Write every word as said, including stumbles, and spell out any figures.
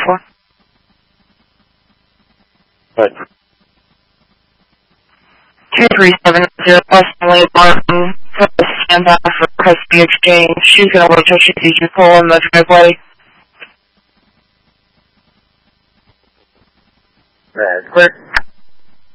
for? What? two three seven zero Westley Barton. Stand by for custody exchange. She's going to wait till she sees you pull in the driveway. That's clear.